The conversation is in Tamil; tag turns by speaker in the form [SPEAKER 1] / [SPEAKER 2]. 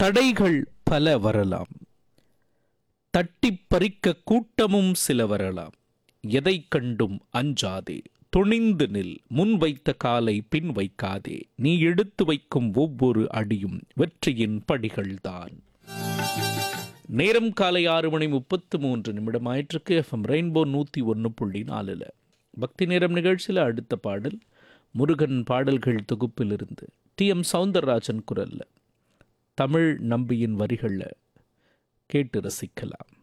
[SPEAKER 1] தடைகள் பல வரலாம், தட்டிப் பறிக்க கூட்டமும் சில வரலாம். எதை கண்டும் அஞ்சாதே, துணிந்து நில், முன் வைத்த காலை பின் வைக்காதே. நீ எடுத்து வைக்கும் ஒவ்வொரு அடியும் வெற்றியின் படிகள்தான். நேரம் காலை 6:33 ஆயிற்றுக்கு. எஃப்எம் ரெயின்போ 101.4 பக்தி நேரம் நிகழ்ச்சியில் அடுத்த பாடல் முருகன் பாடல்கள் தொகுப்பிலிருந்து டி.எம். சௌந்தரராஜன் குரல்ல தமிழ் நம்பியின் வரிகளில் கேட்டு ரசிக்கலாம்.